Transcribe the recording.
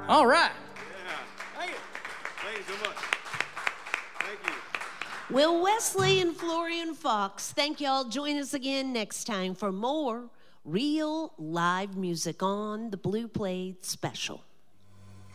All right. Yeah. Thank you. Thank you so much. Thank you. Will Wesley and Florian Fox, thank y'all. Join us again next time for more real live music on the Blue Plate Special.